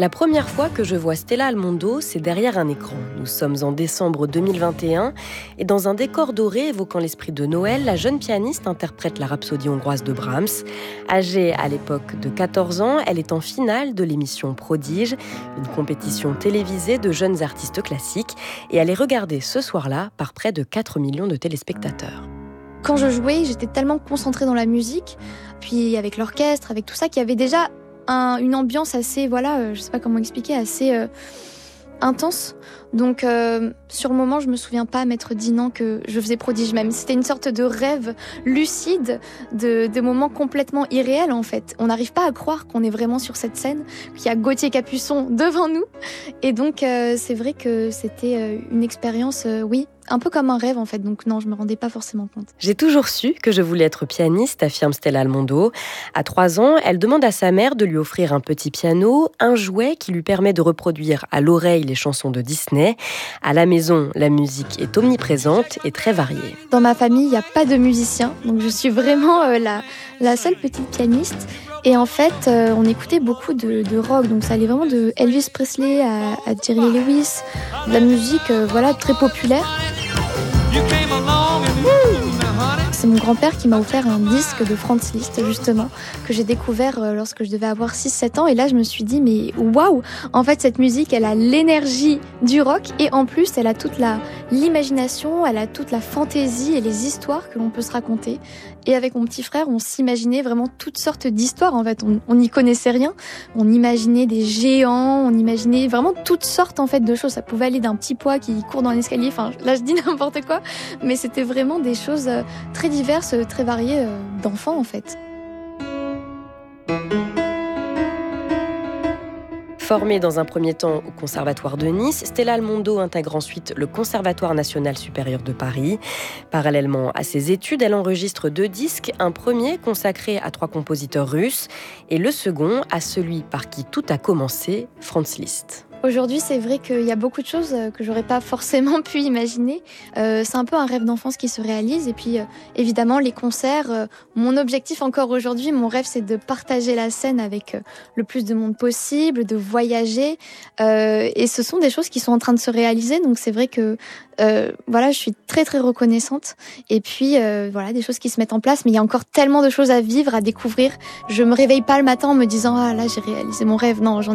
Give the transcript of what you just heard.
La première fois que je vois Stella Almondo, c'est derrière un écran. Nous sommes en décembre 2021 et dans un décor doré évoquant l'esprit de Noël, la jeune pianiste interprète la Rhapsodie hongroise de Brahms. Âgée à l'époque de 14 ans, elle est en finale de l'émission Prodige, une compétition télévisée de jeunes artistes classiques, et elle est regardée ce soir-là par près de 4 millions de téléspectateurs. Quand je jouais, j'étais tellement concentrée dans la musique, puis avec l'orchestre, avec tout ça, qu'il y avait déjà une ambiance assez, je sais pas comment expliquer, assez intense. Donc sur le moment, je me souviens pas m'être dit non que je faisais Prodige même. C'était une sorte de rêve lucide, de moments complètement irréels en fait. On n'arrive pas à croire qu'on est vraiment sur cette scène, qu'il y a Gauthier Capuçon devant nous. Et donc c'est vrai que c'était une expérience, un peu comme un rêve en fait, donc non, je me rendais pas forcément compte. J'ai toujours su que je voulais être pianiste, affirme Stella Almondo. À 3 ans, elle demande à sa mère de lui offrir un petit piano, un jouet qui lui permet de reproduire à l'oreille les chansons de Disney. À la maison, la musique est omniprésente et très variée. Dans ma famille, il n'y a pas de musicien, donc je suis vraiment la seule petite pianiste. Et en fait, on écoutait beaucoup de rock, donc ça allait vraiment de Elvis Presley à Jerry Lee Lewis, de la musique très populaire. C'est mon grand-père qui m'a offert un disque de Franz Liszt, justement, que j'ai découvert lorsque je devais avoir 6-7 ans. Et là, je me suis dit, mais waouh! En fait, cette musique, elle a l'énergie du rock et en plus, elle a toute l'imagination, elle a toute la fantaisie et les histoires que l'on peut se raconter. Et avec mon petit frère, on s'imaginait vraiment toutes sortes d'histoires. En fait, on n'y connaissait rien. On imaginait des géants, on imaginait vraiment toutes sortes en fait de choses. Ça pouvait aller d'un petit pois qui court dans l'escalier. Enfin, là, je dis n'importe quoi, mais c'était vraiment des choses très diverses, très variées d'enfants en fait. Formée dans un premier temps au Conservatoire de Nice, Stella Almondo intègre ensuite le Conservatoire national supérieur de Paris. Parallèlement à ses études, elle enregistre 2 disques, un premier consacré à 3 compositeurs russes et le second à celui par qui tout a commencé, Franz Liszt. Aujourd'hui, c'est vrai qu'il y a beaucoup de choses que j'aurais pas forcément pu imaginer. C'est un peu un rêve d'enfance qui se réalise. Et puis, évidemment, les concerts. Mon objectif encore aujourd'hui, mon rêve, c'est de partager la scène avec le plus de monde possible, de voyager. Et ce sont des choses qui sont en train de se réaliser. Donc, c'est vrai que je suis très, très reconnaissante. Et puis, des choses qui se mettent en place. Mais il y a encore tellement de choses à vivre, à découvrir. Je me réveille pas le matin en me disant « Ah là, j'ai réalisé mon rêve ». Non,